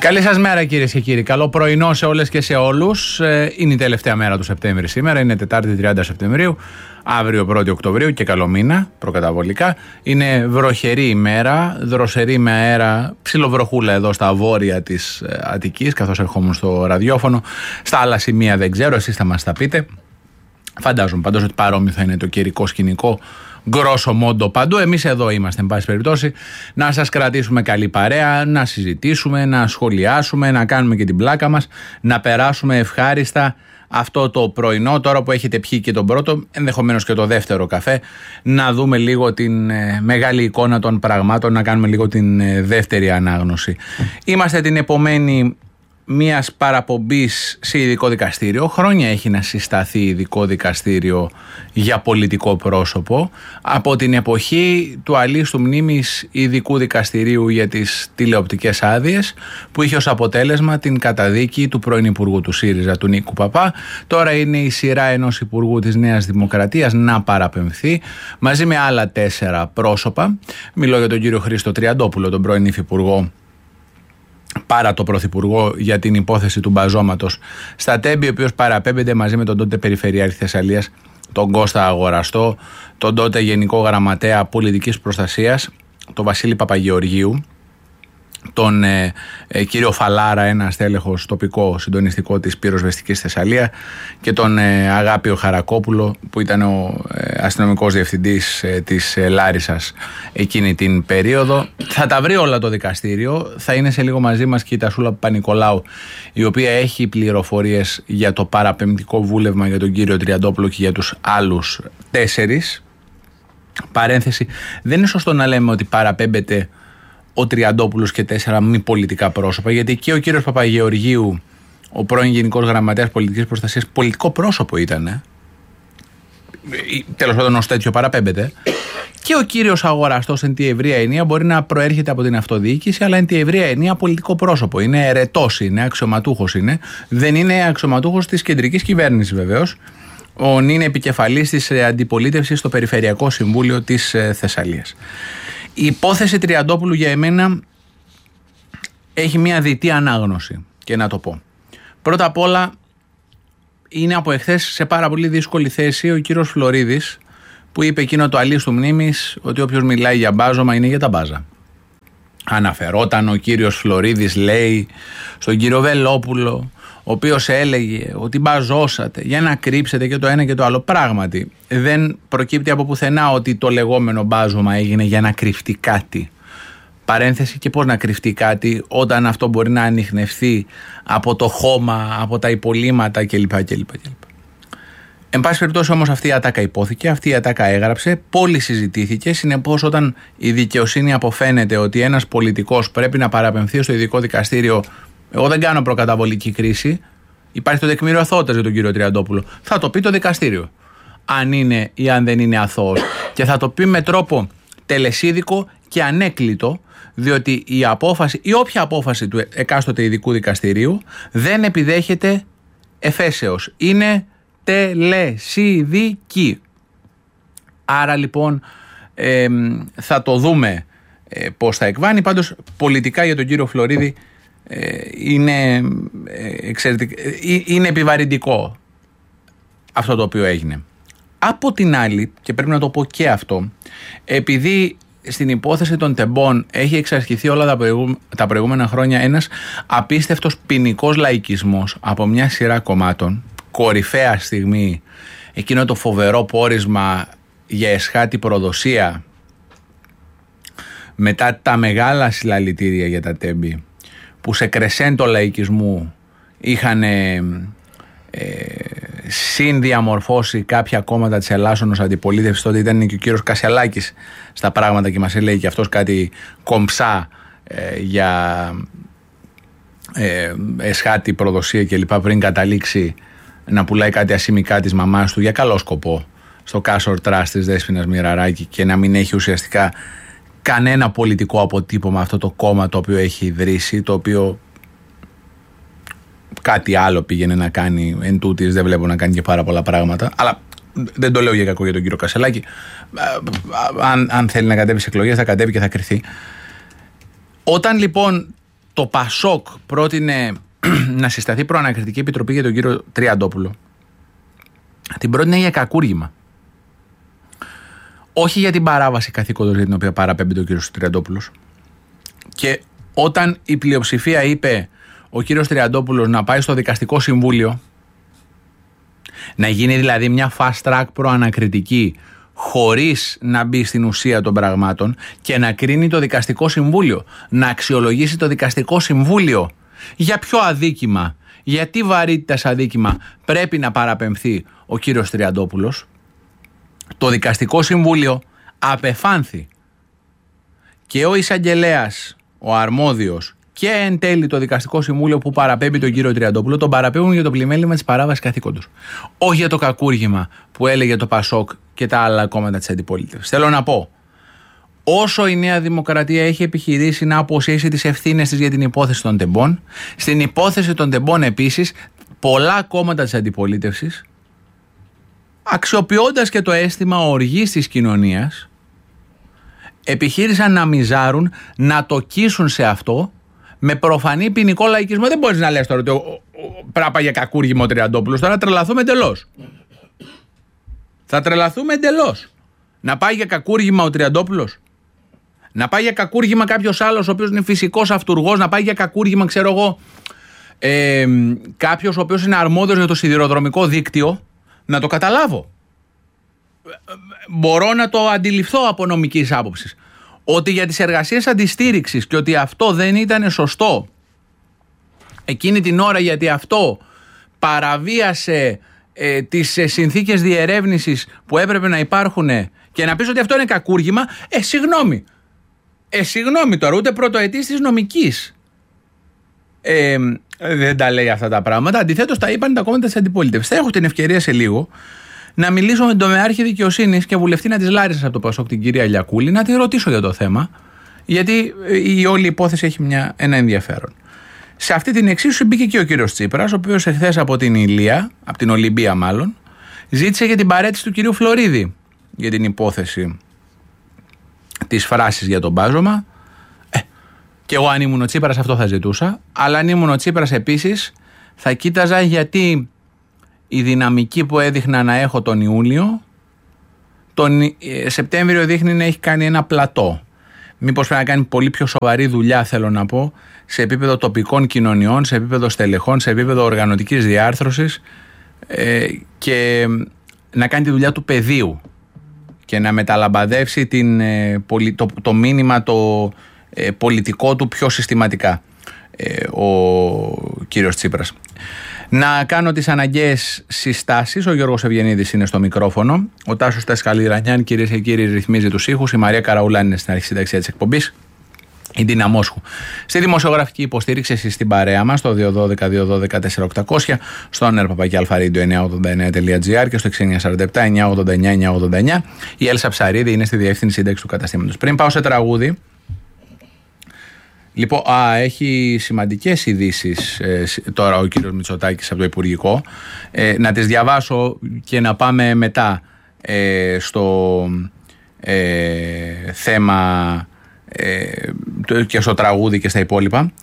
Καλή σας μέρα κυρίες και κύριοι. Καλό πρωινό σε όλες και σε όλους. Είναι η τελευταία μέρα του Σεπτέμβρη σήμερα. Είναι Τετάρτη 30 Σεπτεμβρίου. Αύριο 1η Οκτωβρίου και καλό μήνα προκαταβολικά. Είναι βροχερή ημέρα, δροσερή με αέρα, ψιλοβροχούλα εδώ στα βόρεια της Αττικής, καθώς ερχόμουν στο ραδιόφωνο. Στα άλλα σημεία δεν ξέρω, εσείς θα μας τα πείτε. Φαντάζομαι πάντως ότι παρόμοιο θα είναι το καιρικό σκηνικό. Γκρόσο μόντο παντού. Εμείς εδώ είμαστε, εν πάση περιπτώσει, να σας κρατήσουμε καλή παρέα, να συζητήσουμε, να σχολιάσουμε, να κάνουμε και την πλάκα μας, να περάσουμε ευχάριστα αυτό το πρωινό. Τώρα που έχετε πιει και τον πρώτο, ενδεχομένως και το δεύτερο καφέ, να δούμε λίγο την μεγάλη εικόνα των πραγμάτων, να κάνουμε λίγο την δεύτερη ανάγνωση. Είμαστε την επομένη μιας παραπομπής σε ειδικό δικαστήριο. Χρόνια έχει να συσταθεί ειδικό δικαστήριο για πολιτικό πρόσωπο, από την εποχή του αλίστου μνήμης ειδικού δικαστηρίου για τις τηλεοπτικές άδειες, που είχε ως αποτέλεσμα την καταδίκη του πρώην Υπουργού του ΣΥΡΙΖΑ, του Νίκου Παπά. Τώρα είναι η σειρά ενός Υπουργού της Νέας Δημοκρατίας να παραπεμφθεί μαζί με άλλα 4 πρόσωπα. Μιλώ για τον κύριο Χρήστο Τριαντόπουλο, τον πρώην Υφυπουργό παρά το Πρωθυπουργό, για την υπόθεση του μπαζώματος στα Τέμπη, ο οποίος παραπέμπεται μαζί με τον τότε Περιφερειάρχη Θεσσαλίας, τον Κώστα Αγοραστό, τον τότε Γενικό Γραμματέα Πολιτικής Προστασίας, τον Βασίλη Παπαγεωργίου, τον κύριο Φαλάρα, ένα στέλεχος τοπικό συντονιστικό της πυροσβεστικής Θεσσαλία, και τον Αγάπιο Χαρακόπουλο, που ήταν ο αστυνομικός διευθυντής της Λάρισσας εκείνη την περίοδο. Θα τα βρει όλα το δικαστήριο. Θα είναι σε λίγο μαζί μας και η Τασούλα Παπα-Νικολάου, η οποία έχει πληροφορίες για το παραπεμπτικό βούλευμα για τον κύριο Τριαντόπουλο και για τους άλλους 4. Παρένθεση, δεν είναι σωστό να λέμε ότι παραπέμπεται ο Τριαντόπουλος και 4 μη πολιτικά πρόσωπα, γιατί και ο κύριος Παπαγεωργίου, ο πρώην Γενικός Γραμματέας Πολιτικής Προστασίας, πολιτικό πρόσωπο ήταν. Τέλος πάντων, ως τέτοιο παραπέμπεται. Και ο κύριος Αγοραστός, εν τη ευρεία ενία, μπορεί να προέρχεται από την αυτοδιοίκηση, αλλά εν τη ευρεία ενία πολιτικό πρόσωπο. Είναι ερετός, είναι αξιωματούχος, δεν είναι αξιωματούχος της κεντρικής κυβέρνησης βεβαίως. Είναι επικεφαλής της αντιπολίτευσης στο Περιφερειακό Συμβούλιο της Θεσσαλίας. Η υπόθεση Τριαντόπουλου για εμένα έχει μια διτή ανάγνωση, και να το πω. Πρώτα απ' όλα, είναι από εχθές σε πάρα πολύ δύσκολη θέση ο κύριος Φλωρίδης, που είπε εκείνο το αλίστου μνήμης ότι όποιος μιλάει για μπάζωμα είναι για τα μπάζα. Αναφερόταν ο κύριος Φλωρίδης, λέει, στον κύριο Βελόπουλο, ο οποίος έλεγε ότι μπαζώσατε για να κρύψετε και το ένα και το άλλο. Πράγματι, δεν προκύπτει από πουθενά ότι το λεγόμενο μπάζωμα έγινε για να κρυφτεί κάτι. Παρένθεση, και πώς να κρυφτεί κάτι όταν αυτό μπορεί να ανιχνευθεί από το χώμα, από τα υπολείμματα κλπ. Εν πάση περιπτώσει, όμως, αυτή η ατάκα υπόθηκε, αυτή η ατάκα έγραψε, πολύ συζητήθηκε. Συνεπώς, όταν η δικαιοσύνη αποφαίνεται ότι ένας πολιτικός πρέπει να παραπεμφθεί στο ειδικό δικαστήριο, εγώ δεν κάνω προκαταβολική κρίση, υπάρχει το τεκμήριο αθωότητας για τον κύριο Τριαντόπουλο, θα το πει το δικαστήριο, αν είναι ή αν δεν είναι αθώος, και θα το πει με τρόπο τελεσίδικο και ανέκλητο, διότι η απόφαση ή όποια απόφαση του εκάστοτε ειδικού δικαστηρίου δεν επιδέχεται εφέσεως. Είναι τελεσίδικη. Άρα λοιπόν θα το δούμε πώς θα εκβάνει. Πάντως πολιτικά για τον κύριο Φλωρίδη είναι επιβαρυντικό αυτό το οποίο έγινε. Από την άλλη, και πρέπει να το πω και αυτό, επειδή στην υπόθεση των τεμπών έχει εξασκηθεί όλα τα προηγούμενα χρόνια ένας απίστευτος ποινικός λαϊκισμός από μια σειρά κομμάτων, κορυφαία στιγμή εκείνο το φοβερό πόρισμα για εσχάτη προδοσία, μετά τα μεγάλα συλλαλητήρια για τα τέμπη, που σε κρεσέντο λαϊκισμού είχαν συνδιαμορφώσει κάποια κόμματα της Ελλάσσονος αντιπολίτευσης. Τότε ήταν και ο κύριος Κασιαλάκης στα πράγματα και μας έλεγε και αυτός κάτι κομψά για εσχάτη προδοσία κλπ, πριν καταλήξει να πουλάει κάτι ασημικά της μαμάς του για καλό σκοπό στο Κάσορ Trust της Δέσποινας Μοιραράκη, και να μην έχει ουσιαστικά κανένα πολιτικό αποτύπωμα αυτό το κόμμα το οποίο έχει ιδρύσει, το οποίο κάτι άλλο πήγαινε να κάνει εν τούτης, δεν βλέπω να κάνει και πάρα πολλά πράγματα, αλλά δεν το λέω για κακό για τον κύριο Κασελάκη. Αν θέλει να κατέβει σε εκλογές θα κατέβει και θα κριθεί. Όταν λοιπόν το Πασόκ πρότεινε να συσταθεί προανακριτική επιτροπή για τον κύριο Τριαντόπουλο, την πρότεινε για κακούργημα. Όχι για την παράβαση καθήκοντος για την οποία παραπέμπει ο κύριος Τριαντόπουλος. Και όταν η πλειοψηφία είπε ο κύριος Τριαντόπουλος να πάει στο δικαστικό συμβούλιο, να γίνει δηλαδή μια fast track προανακριτική χωρίς να μπει στην ουσία των πραγμάτων και να κρίνει το δικαστικό συμβούλιο, να αξιολογήσει το δικαστικό συμβούλιο για ποιο αδίκημα, για τι βαρύτητας αδίκημα πρέπει να παραπεμφθεί ο κύριος Τριαντόπουλος, το δικαστικό συμβούλιο απεφάνθη και ο εισαγγελέας, ο αρμόδιος και εν τέλει το δικαστικό συμβούλιο που παραπέμπει τον κύριο Τριαντόπουλο, τον παραπέμπουν για το πλημέλημα της παράβασης καθήκοντος. Όχι για το κακούργημα που έλεγε το Πασόκ και τα άλλα κόμματα της αντιπολίτευσης. Θέλω να πω, όσο η Νέα Δημοκρατία έχει επιχειρήσει να αποσύσει τις ευθύνες της για την υπόθεση των τεμπών, στην υπόθεση των τεμπών επίσης πολλά κόμματα της αντιπολίτευσης, αξιοποιώντας και το αίσθημα οργής της κοινωνίας, επιχείρησαν να μιζάρουν, να τοκίσουν σε αυτό με προφανή ποινικό λαϊκισμό. Δεν μπορείς να λες τώρα ότι πράπα για κακούργημα ο Τριαντόπουλος, τώρα τρελαθούμε εντελώς. Θα τρελαθούμε εντελώς. Να πάει για κακούργημα ο Τριαντόπουλος, να πάει για κακούργημα κάποιος άλλος ο οποίος είναι φυσικός αυτουργός, να πάει για κακούργημα, ξέρω εγώ, κάποιος ο οποίος είναι αρμόδιος για το σιδηροδρομικό δίκτυο, να το καταλάβω. Μπορώ να το αντιληφθώ από νομικής άποψης. Ότι για τις εργασίες αντιστήριξης και ότι αυτό δεν ήταν σωστό εκείνη την ώρα, γιατί αυτό παραβίασε τις συνθήκες διερεύνησης που έπρεπε να υπάρχουν, και να πεις ότι αυτό είναι κακούργημα, συγγνώμη τώρα, ούτε πρωτοετής της νομικής δεν τα λέει αυτά τα πράγματα. Αντιθέτως τα είπαν τα κόμματα της αντιπολίτευσης. Θα έχω την ευκαιρία σε λίγο να μιλήσω με τον τομεάρχη δικαιοσύνης και βουλευτήνα της Λάρισσας από το Πασόκ, την κυρία Λιακούλη, να τη ρωτήσω για το θέμα, γιατί η όλη υπόθεση έχει ένα ενδιαφέρον. Σε αυτή την εξίσωση μπήκε και ο κύριος Τσίπρας, ο οποίος εχθές από την Ηλία, από την Ολυμπία μάλλον, ζήτησε για την παραίτηση του κυρίου Φλωρίδη για την υπόθεση της φράσης για τον μπάζωμα. Και εγώ αν ήμουν ο Τσίπρας αυτό θα ζητούσα, αλλά αν ήμουν ο Τσίπρας επίσης θα κοίταζα γιατί η δυναμική που έδειχνα να έχω τον Ιούλιο, τον Σεπτέμβριο δείχνει να έχει κάνει ένα πλατό. Μήπως πρέπει να κάνει πολύ πιο σοβαρή δουλειά, θέλω να πω, σε επίπεδο τοπικών κοινωνιών, σε επίπεδο στελεχών, σε επίπεδο οργανωτικής διάρθρωσης, και να κάνει τη δουλειά του πεδίου και να μεταλαμπαδεύσει το μήνυμα το πολιτικό του πιο συστηματικά ο κύριος Τσίπρας. Να κάνω τις αναγκαίες συστάσεις. Ο Γιώργος Ευγενίδης είναι στο μικρόφωνο. Ο Τάσος Τασκαλιρανιάν, κυρίες και κύριοι, ρυθμίζει τους ήχους. Η Μαρία Καραουλάν είναι στην αρχισυνταξία της εκπομπής. Η Ντίνα Μόσχου στη δημοσιογραφική υποστήριξη, εσείς στην παρέα μας, στο 212-212-4800, στο nrpapaki989.gr και στο 6947-989-989. Η Έλσα Ψαρίδη είναι στη διευθύνση σύνταξη του καταστήματος. Πριν πάω σε τραγούδι, λοιπόν, έχει σημαντικές ειδήσεις τώρα ο κύριος Μητσοτάκης από το Υπουργικό. Να τις διαβάσω και να πάμε μετά στο θέμα και στο τραγούδι και στα υπόλοιπα.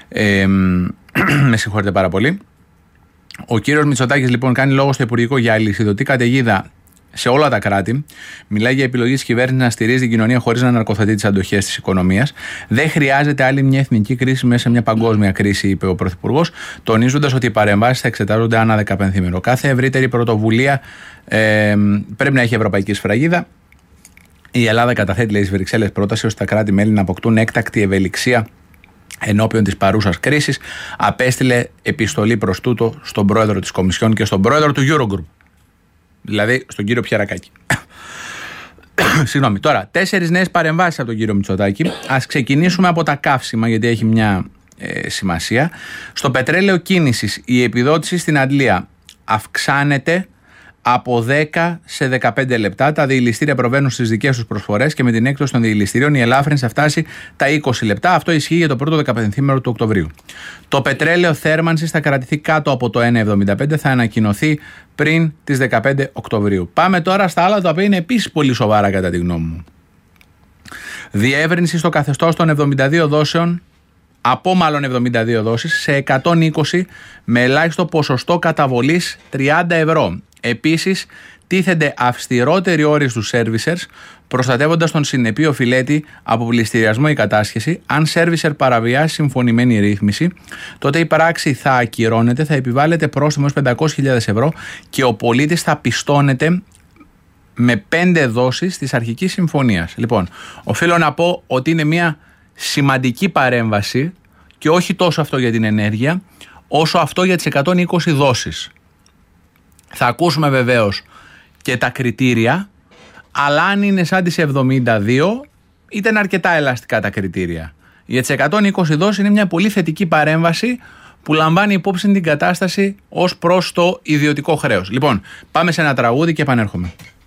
Με συγχωρείτε πάρα πολύ. Ο κύριος Μητσοτάκης λοιπόν κάνει λόγο στο Υπουργικό για αλυσιδωτή καταιγίδα σε όλα τα κράτη. Μιλάει για επιλογή της κυβέρνησης να στηρίζει την κοινωνία χωρίς να ναρκοθετεί τις αντοχές της οικονομίας. Δεν χρειάζεται άλλη μια εθνική κρίση μέσα σε μια παγκόσμια κρίση, είπε ο Πρωθυπουργός, τονίζοντας ότι οι παρεμβάσεις θα εξετάζονται ανά 15 Κάθε ευρύτερη πρωτοβουλία πρέπει να έχει ευρωπαϊκή σφραγίδα. Η Ελλάδα καταθέτει, λέει, στις Βρυξέλλες πρόταση ώστε τα κράτη-μέλη να αποκτούν έκτακτη ευελιξία ενώπιον της παρούσας κρίσης. Απέστειλε επιστολή προς τούτο στον πρόεδρο της Κομισιόν και στον πρόεδρο του Eurogroup. Δηλαδή στον κύριο Πιερακάκη. Συγγνώμη. Τώρα, 4 νέες παρεμβάσεις από τον κύριο Μητσοτάκη. Ας ξεκινήσουμε από τα καύσιμα, γιατί έχει μια σημασία. Στο πετρέλαιο κίνησης, η επιδότηση στην Αντλία αυξάνεται από 10 σε 15 λεπτά. Τα διελιστήρια προβαίνουν στις δικές τους προσφορές και με την έκπτωση των διελιστηρίων η ελάφρυνση θα φτάσει τα 20 λεπτά. Αυτό ισχύει για το πρώτο 15ήμερο του Οκτωβρίου. Το πετρέλαιο θέρμανσης θα κρατηθεί κάτω από το 1,75, θα ανακοινωθεί πριν τις 15 Οκτωβρίου. Πάμε τώρα στα άλλα, τα οποία είναι επίσης πολύ σοβαρά κατά τη γνώμη μου. Διεύρυνση στο καθεστώς των 72 δόσεων από μάλλον 72 δόσεις σε 120 με ελάχιστο ποσοστό καταβολής 30 ευρώ. Επίσης, τίθενται αυστηρότεροι όροι στους servicers, προστατεύοντας τον συνεπή οφειλέτη από πληστηριασμό ή κατάσχεση. Αν servicer παραβιάσει συμφωνημένη ρύθμιση, τότε η πράξη θα ακυρώνεται, θα επιβάλλεται πρόστιμο ως 500.000 ευρώ και ο πολίτης θα πιστώνεται με 5 δόσεις της αρχικής συμφωνίας. Λοιπόν, οφείλω να πω ότι είναι μια σημαντική παρέμβαση και όχι τόσο αυτό για την ενέργεια, όσο αυτό για τις 120 δόσεις. Θα ακούσουμε βεβαίως και τα κριτήρια, αλλά αν είναι σαν τις 72, ήταν αρκετά ελαστικά τα κριτήρια. Για τις 120 δόσεις είναι μια πολύ θετική παρέμβαση που λαμβάνει υπόψη την κατάσταση ως προς το ιδιωτικό χρέος. Λοιπόν, πάμε σε ένα τραγούδι και επανέρχομαι.